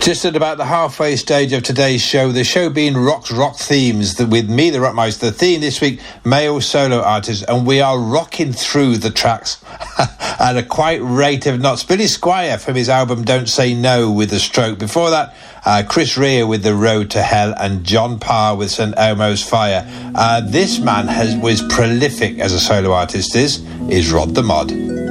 Just at about the halfway stage of today's show, the show being rock themes, with me, the Rockmeister. The theme this week, male solo artists, and we are rocking through the tracks at a quiet rate of knots. Billy Squier from his album Don't Say No with The Stroke. Before that, Chris Rea with The Road to Hell, and John Parr with St Elmo's Fire. This man was prolific as a solo artist, is Rod the Mod.